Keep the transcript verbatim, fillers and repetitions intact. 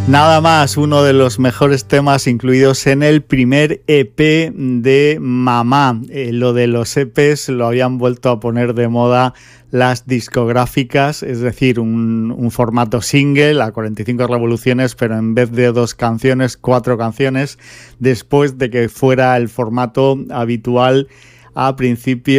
Nada más, uno de los mejores temas incluidos en el primer E P de Mamá. Eh, lo de los E Pes lo habían vuelto a poner de moda las discográficas, es decir, un, un formato single a cuarenta y cinco revoluciones, pero en vez de dos canciones, cuatro canciones, después de que fuera el formato habitual a principios